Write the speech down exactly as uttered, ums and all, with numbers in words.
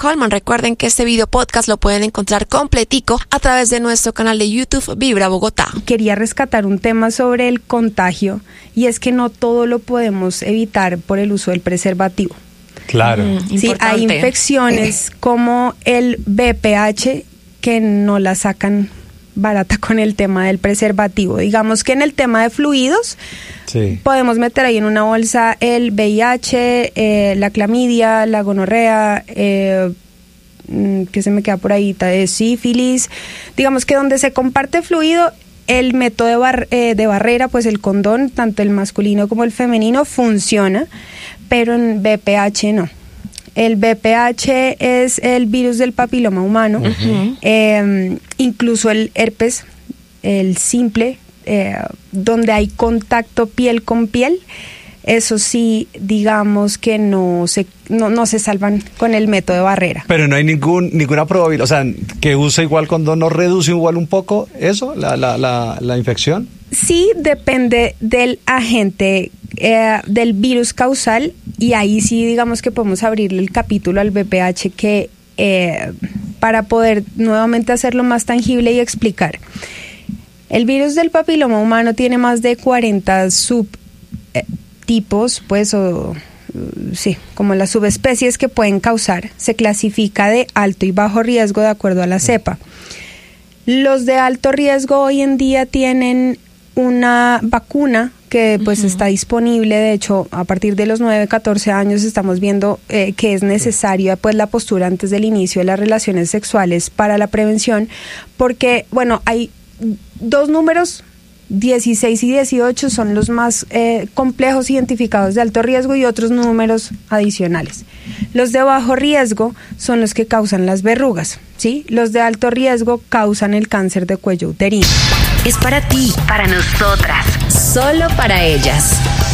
Colman. Recuerden que este video podcast lo pueden encontrar completico a través de nuestro canal de YouTube Vibra Bogotá. Quería rescatar un tema sobre el contagio, y es que no todo lo podemos evitar por el uso del preservativo. Claro. Mm, sí, hay infecciones como el B P H que no la sacan barata con el tema del preservativo. Digamos que en el tema de fluidos, sí, podemos meter ahí en una bolsa el V I H, eh, la clamidia, la gonorrea, eh, que se me queda por ahí, de sífilis. Digamos que donde se comparte fluido, el método de, bar, eh, de barrera, pues el condón, tanto el masculino como el femenino, funciona, pero en B P H no. El B P H es el virus del papiloma humano, uh-huh. eh, incluso el herpes, el simple, eh, donde hay contacto piel con piel. Eso sí, digamos que no se no, no se salvan con el método de barrera. Pero no hay ningún ninguna probabilidad, o sea, que use igual condón no reduce igual un poco eso, la la la, la infección. Sí, depende del agente, eh, del virus causal, y ahí sí digamos que podemos abrirle el capítulo al B P H que eh, para poder nuevamente hacerlo más tangible y explicar. El virus del papiloma humano tiene más de cuarenta sub eh, tipos, pues, o sí, como las subespecies que pueden causar. Se clasifica de alto y bajo riesgo de acuerdo a la cepa. Los de alto riesgo hoy en día tienen una vacuna que pues uh-huh. está disponible. De hecho, a partir de los nueve, catorce años estamos viendo eh, que es necesaria pues la postura antes del inicio de las relaciones sexuales para la prevención, porque, bueno, hay dos números, dieciséis y dieciocho son los más eh, complejos identificados de alto riesgo, y otros números adicionales. Los de bajo riesgo son los que causan las verrugas, ¿sí? Los de alto riesgo causan el cáncer de cuello uterino. Es para ti, para nosotras, solo para ellas.